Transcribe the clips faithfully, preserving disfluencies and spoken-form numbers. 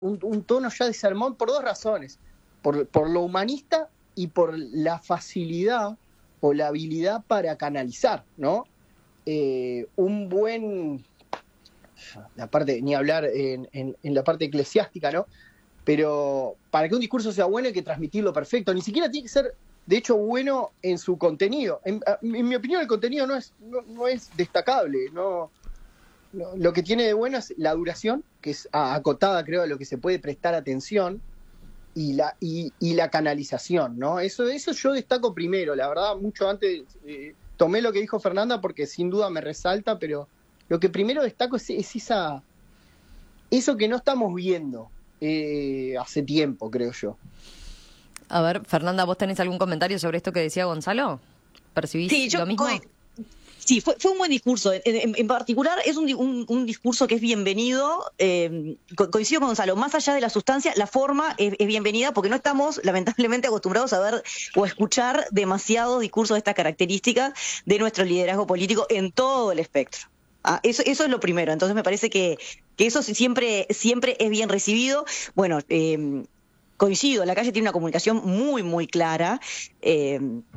un, un tono ya de sermón por dos razones, por, por lo humanista y por la facilidad o la habilidad para canalizar, ¿no? Eh, un buen, aparte, ni hablar en, en, en la parte eclesiástica, ¿no? Pero para que un discurso sea bueno hay que transmitirlo perfecto, ni siquiera tiene que ser, de hecho, bueno en su contenido. En, en mi opinión, el contenido no es, no, no es destacable, no, no, lo que tiene de bueno es la duración, que es acotada, creo, a lo que se puede prestar atención, y la y, y la canalización, ¿no? Eso eso yo destaco primero, la verdad, mucho antes eh, tomé lo que dijo Fernanda porque sin duda me resalta, pero lo que primero destaco es, es esa eso que no estamos viendo eh, hace tiempo, creo yo. A ver, Fernanda, ¿vos tenés algún comentario sobre esto que decía Gonzalo? ¿Percibís sí, yo, lo mismo? Co- Sí, fue, fue un buen discurso. En, en, en particular, es un, un, un discurso que es bienvenido. Eh, co- coincido con Gonzalo, más allá de la sustancia, la forma es, es bienvenida porque no estamos, lamentablemente, acostumbrados a ver o a escuchar demasiados discursos de estas características de nuestro liderazgo político en todo el espectro. Ah, eso, eso es lo primero. Entonces, me parece que, que eso siempre, siempre es bien recibido. Bueno, eh, coincido, la calle tiene una comunicación muy, muy clara. Eh,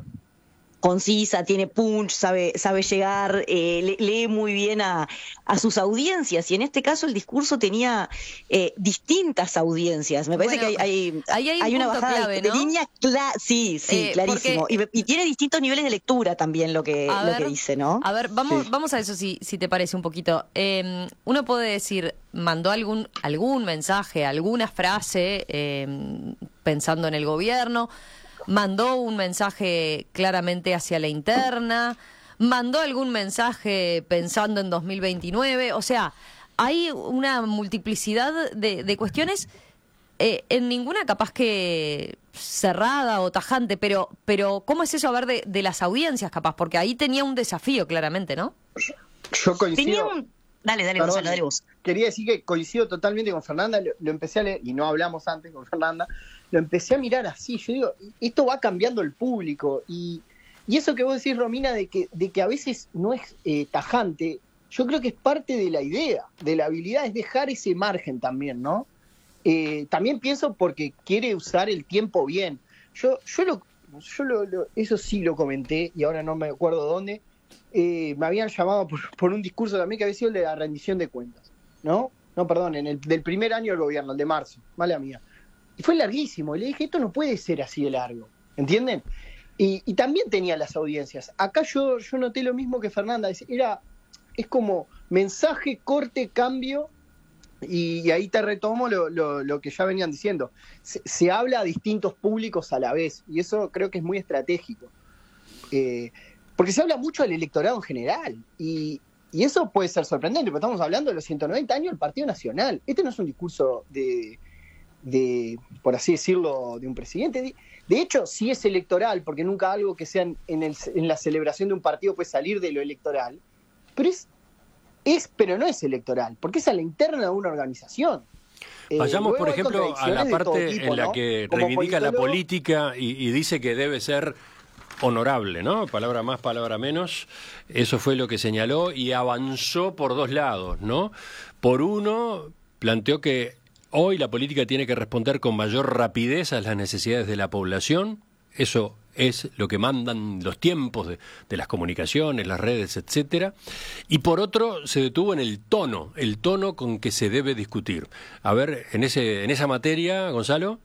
concisa, tiene punch, sabe, sabe llegar, eh, le, lee muy bien a, a sus audiencias, y en este caso el discurso tenía eh, distintas audiencias. Me parece Bueno, que hay, hay, ahí hay, hay un una punto bajada clave, de, ¿no? de línea, cla- sí, sí, Eh, clarísimo. porque, Y, y tiene distintos niveles de lectura también lo que, a lo ver, que dice, ¿no? A ver, vamos, Sí. vamos a eso si, si te parece un poquito. Eh, uno puede decir, mandó algún, algún mensaje, alguna frase eh, pensando en el gobierno, mandó un mensaje claramente hacia la interna, mandó algún mensaje pensando en dos mil veintinueve, o sea, hay una multiplicidad de, de cuestiones, eh, en ninguna capaz que cerrada o tajante, pero pero ¿cómo es eso a ver de, de las audiencias capaz? Porque ahí tenía un desafío claramente, ¿no? Yo coincido. Tenía un... Dale, dale, Perdón, Gonzalo, dale vos. Quería decir que coincido totalmente con Fernanda, lo, lo empecé a leer, y no hablamos antes con Fernanda, lo empecé a mirar así, yo digo, esto va cambiando el público, y, y eso que vos decís, Romina, de que, de que a veces no es eh, tajante, yo creo que es parte de la idea, de la habilidad, es dejar ese margen también, ¿no? Eh, también pienso porque quiere usar el tiempo bien. Yo, yo, lo, yo lo, lo, eso sí lo comenté, y ahora no me acuerdo dónde. Eh, me habían llamado por, por un discurso también que había sido el de la rendición de cuentas, ¿no? No, perdón, en el del primer año del gobierno, el de marzo, mala mía. Y fue larguísimo, y le dije, esto no puede ser así de largo, ¿entienden? Y, y también tenía las audiencias. Acá yo, yo noté lo mismo que Fernanda, era, es como mensaje, corte, cambio, y, y ahí te retomo lo, lo, lo que ya venían diciendo. Se, se habla a distintos públicos a la vez, y eso creo que es muy estratégico. Eh, Porque se habla mucho del electorado en general, y, y eso puede ser sorprendente, porque estamos hablando de los ciento noventa años del Partido Nacional. Este no es un discurso de, de por así decirlo, de un presidente. De, de hecho, sí es electoral, porque nunca algo que sea en, en, el, en la celebración de un partido puede salir de lo electoral, pero es, es pero no es electoral, porque es a la interna de una organización. Vayamos, eh, por ejemplo, a la parte tipo, en la ¿no? que Como reivindica politólogo, la política y, y dice que debe ser honorable, ¿no? Palabra más, palabra menos. Eso fue lo que señaló y avanzó por dos lados, ¿no? Por uno, planteó que hoy la política tiene que responder con mayor rapidez a las necesidades de la población. Eso es lo que mandan los tiempos de, de las comunicaciones, las redes, etcétera. Y por otro, se detuvo en el tono, el tono con que se debe discutir. A ver, en ese, en esa materia, Gonzalo.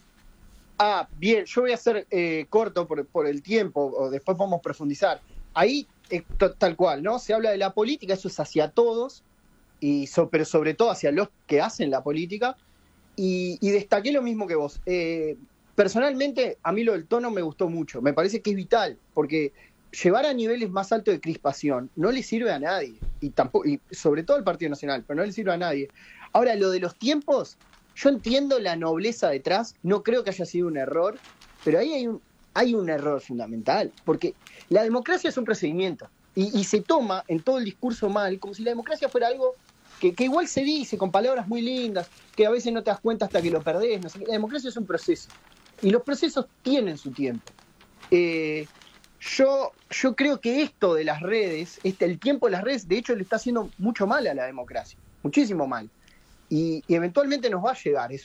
Ah, bien, yo voy a ser eh, corto por, por el tiempo, o después podemos profundizar. Ahí, eh, tal cual, ¿no? Se habla de la política, eso es hacia todos, y so, pero sobre todo hacia los que hacen la política, y, y destaqué lo mismo que vos. Eh, personalmente, a mí lo del tono me gustó mucho, me parece que es vital, porque llevar a niveles más altos de crispación no le sirve a nadie, y, tampoco, y sobre todo al Partido Nacional, pero no le sirve a nadie. Ahora, lo de los tiempos... Yo entiendo la nobleza detrás, no creo que haya sido un error, pero ahí hay un, hay un error fundamental, porque la democracia es un procedimiento, y, y se toma en todo el discurso mal, como si la democracia fuera algo que, que igual se dice con palabras muy lindas, que a veces no te das cuenta hasta que lo perdés, no sé qué. La democracia es un proceso, y los procesos tienen su tiempo. Eh, yo, yo creo que esto de las redes, este, el tiempo de las redes, de hecho le está haciendo mucho mal a la democracia, muchísimo mal. y, y eventualmente nos va a llegar. Es,